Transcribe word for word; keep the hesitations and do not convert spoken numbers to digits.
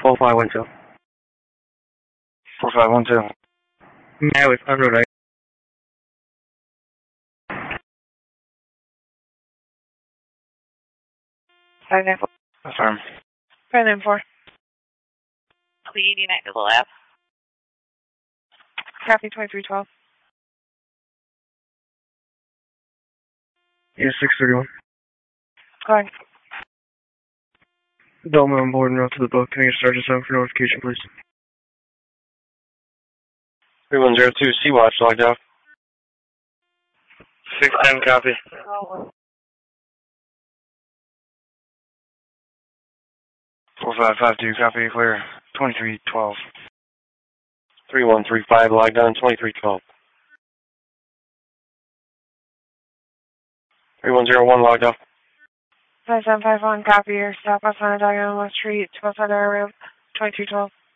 four five one two. four five one two. May with on road right. five nine four. Affirm. five nine four. Please, United Lab. Copy twenty-three twelve. Yeah, six thirty-one. Go ahead. Delma on board and route to the boat. Can I get Sergeant seven for notification, please? three one zero two, Sea-Watch, logged off. six ten, copy. four five five two, copy, clear. twenty-three twelve. three one three five, logged on, twenty-three twelve. three one zero one, logged off. five seven five one, copy. Your stop outside on Diagonal West Street, twelve Southern Road, twenty-three twelve.